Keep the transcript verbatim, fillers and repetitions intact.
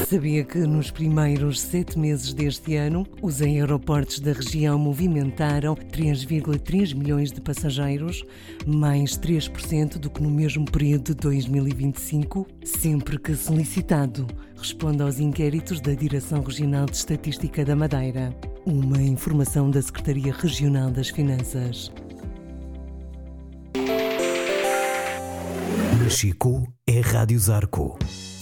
Sabia que nos primeiros sete meses deste ano, os aeroportos da região movimentaram três vírgula três milhões de passageiros, mais três por cento do que no mesmo período de dois mil e vinte e cinco? Sempre que solicitado, responde aos inquéritos da Direção Regional de Estatística da Madeira. Uma informação da Secretaria Regional das Finanças. Chico é Rádio Zarco.